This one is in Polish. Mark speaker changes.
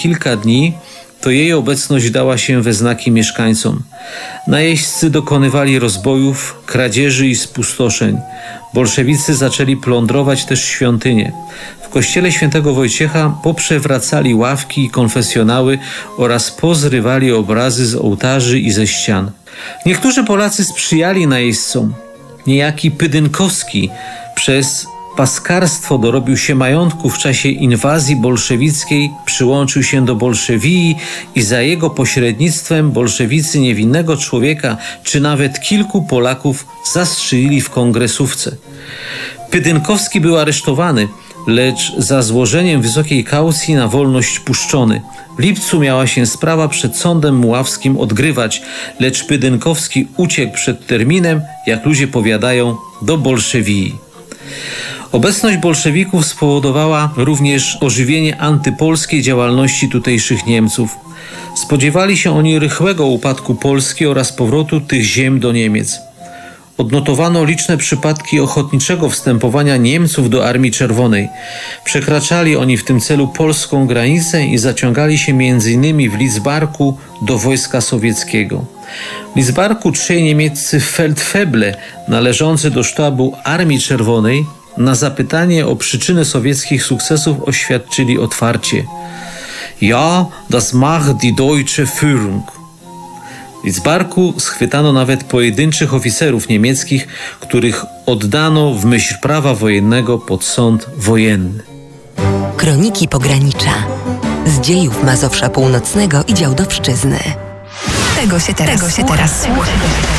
Speaker 1: kilka dni, to jej obecność dała się we znaki mieszkańcom. Najeźdźcy dokonywali rozbojów, kradzieży i spustoszeń. Bolszewicy zaczęli plądrować też świątynie. W kościele świętego Wojciecha poprzewracali ławki i konfesjonały oraz pozrywali obrazy z ołtarzy i ze ścian. Niektórzy Polacy sprzyjali najeźdźcom. Niejaki Pydynkowski przez paskarstwo dorobił się majątku w czasie inwazji bolszewickiej, przyłączył się do bolszewii i za jego pośrednictwem bolszewicy niewinnego człowieka czy nawet kilku Polaków zastrzelili w kongresówce. Pydynkowski był aresztowany, lecz za złożeniem wysokiej kaucji na wolność puszczony. W lipcu miała się sprawa przed sądem muławskim odgrywać, lecz Pydynkowski uciekł przed terminem, jak ludzie powiadają, do bolszewii. Obecność bolszewików spowodowała również ożywienie antypolskiej działalności tutejszych Niemców. Spodziewali się oni rychłego upadku Polski oraz powrotu tych ziem do Niemiec. Odnotowano liczne przypadki ochotniczego wstępowania Niemców do Armii Czerwonej. Przekraczali oni w tym celu polską granicę i zaciągali się m.in. w Lidzbarku do wojska sowieckiego. W Lidzbarku trzej niemieccy feldfeble należący do sztabu Armii Czerwonej na zapytanie o przyczyny sowieckich sukcesów oświadczyli otwarcie: Ja, das macht die deutsche Führung. W Lidzbarku schwytano nawet pojedynczych oficerów niemieckich, których oddano w myśl prawa wojennego pod sąd wojenny.
Speaker 2: Kroniki Pogranicza. Z dziejów Mazowsza Północnego i Działdowszczyzny.
Speaker 3: Tego się teraz słucha.